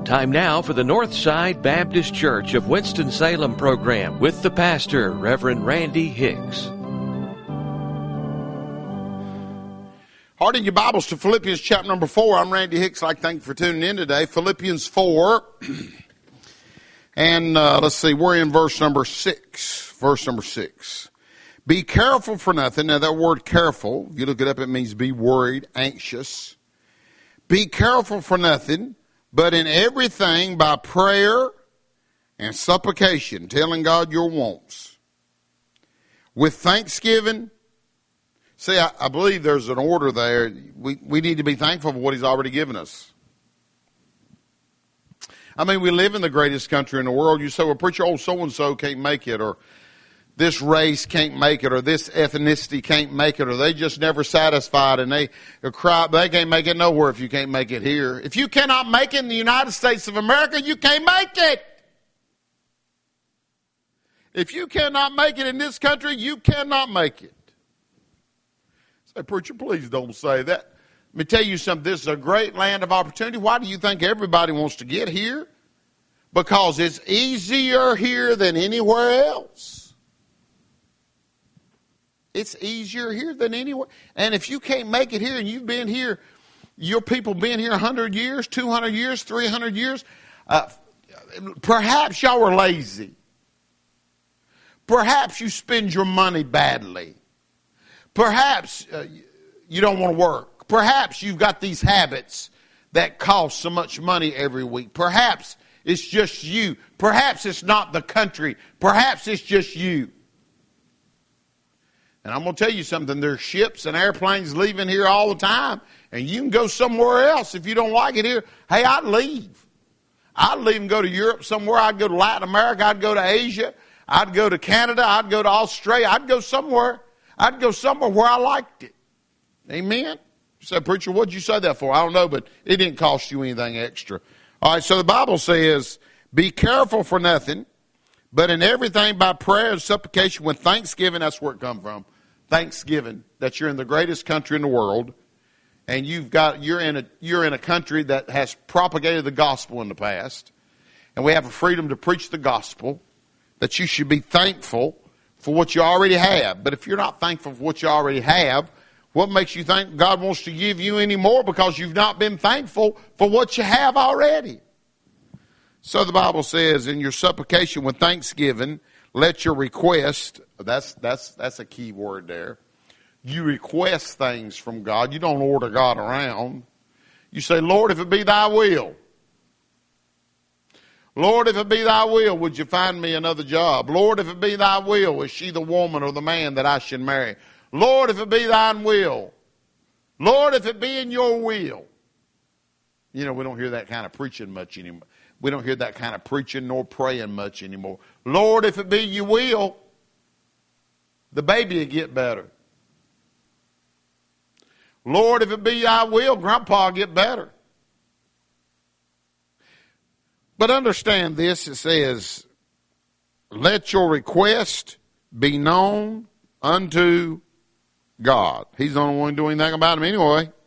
Time now for the Northside Baptist Church of Winston-Salem program with the pastor, Reverend Randy Hicks. Harden your Bibles to Philippians chapter number 4. I'm Randy Hicks. I'd like to thank you for tuning in today. Philippians 4. And let's see, we're in verse number 6. Verse number 6. Be careful for nothing. Now that word careful, if you look it up, it means be worried, anxious. Be careful for nothing, but in everything by prayer and supplication, telling God your wants. With thanksgiving. See, I believe there's an order there. We need to be thankful for what He's already given us. I mean, we live in the greatest country in the world. You say, well, preacher, old so-and-so can't make it, or this race can't make it, or this ethnicity can't make it, or they just never satisfied, and they cry, they can't make it nowhere if you can't make it here. If you cannot make it in the United States of America, you can't make it. If you cannot make it in this country, you cannot make it. Say, preacher, please don't say that. Let me tell you something. This is a great land of opportunity. Why do you think everybody wants to get here? Because it's easier here than anywhere else. It's easier here than anywhere. And if you can't make it here and you've been here, your people been here 100 years, 200 years, 300 years, perhaps y'all are lazy. Perhaps you spend your money badly. Perhaps you don't want to work. Perhaps you've got these habits that cost so much money every week. Perhaps it's just you. Perhaps it's not the country. Perhaps it's just you. And I'm going to tell you something. There's ships and airplanes leaving here all the time. And you can go somewhere else if you don't like it here. Hey, I'd leave. I'd leave and go to Europe somewhere. I'd go to Latin America. I'd go to Asia. I'd go to Canada. I'd go to Australia. I'd go somewhere. I'd go somewhere where I liked it. Amen? You say, preacher, what'd you say that for? I don't know, but it didn't cost you anything extra. All right, so the Bible says, be careful for nothing, but in everything by prayer and supplication with thanksgiving. That's where it comes from. Thanksgiving, that you're in the greatest country in the world, and you're in a country that has propagated the gospel in the past, and we have a freedom to preach the gospel, that you should be thankful for what you already have. But if you're not thankful for what you already have, what makes you think God wants to give you any more? Because you've not been thankful for what you have already. So the Bible says, in your supplication with thanksgiving, let your request, that's a key word there. You request things from God. You don't order God around. You say, Lord, if it be thy will. Lord, if it be thy will, would you find me another job? Lord, if it be thy will, is she the woman or the man that I should marry? Lord, if it be thine will. Lord, if it be in your will. You know, we don't hear that kind of preaching much anymore. We don't hear that kind of preaching nor praying much anymore. Lord, if it be your will, the baby will get better. Lord, if it be thy will, grandpa will get better. But understand this, it says, let your request be known unto God. He's the only one doing anything about them anyway.